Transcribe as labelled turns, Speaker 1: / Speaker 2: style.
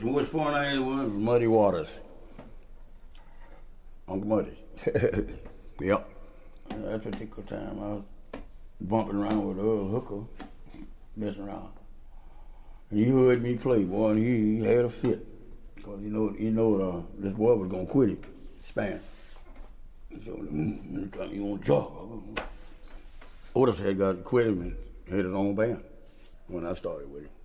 Speaker 1: Which foreign I was Muddy Waters. Uncle Muddy. Yep. At that particular time, I was bumping around with Earl Hooker, messing around. And he heard me play, boy, and he had a fit. Because he know this boy was going to quit him, Span. So, anytime you want a job. Otis had got to quit him and had his own band when I started with him.